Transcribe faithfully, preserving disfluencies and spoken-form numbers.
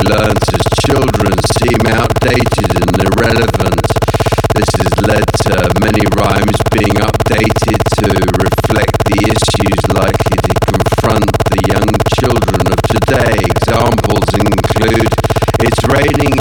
learnt as children seem outdated and irrelevant. This has led to many rhymes being updated to reflect the issues likely to confront the young children of today. Examples include, "It's raining